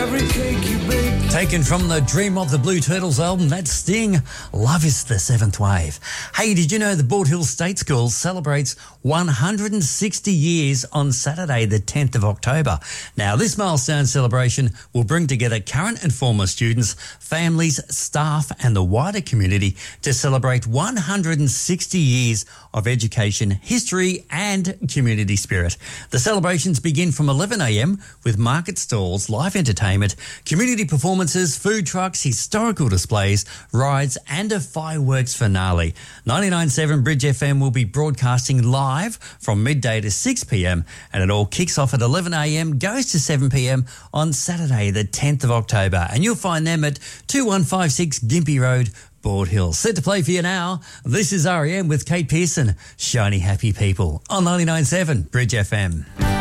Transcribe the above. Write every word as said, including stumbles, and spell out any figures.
every cake you bake. Taken from the Dream of the Blue Turtles album, that's Sting, Love is the Seventh Wave. Hey, did you know the Bald Hills State School celebrates one hundred sixty years on Saturday, the tenth of October? Now, this milestone celebration will bring together current and former students, families, staff and the wider community to celebrate one hundred sixty years of education, history and community spirit. The celebrations begin from eleven a m with market stalls, live entertainment, community performances, food trucks, historical displays, rides and a fireworks finale. ninety-nine point seven Bridge F M will be broadcasting live from midday to six p m and it all kicks off at eleven a m, goes to seven p m on Saturday the tenth of October, and you'll find them at two one five six Gympie Road, Bald Hills. Set to play for you now. This is R E M with Kate Pearson, Shiny Happy People on ninety-nine point seven Bridge F M.